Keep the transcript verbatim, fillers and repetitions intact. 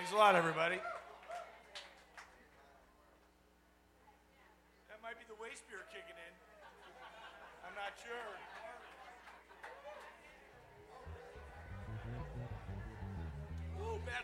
Thanks a lot, everybody. That might be the waste beer kicking in. I'm not sure. Ooh, bad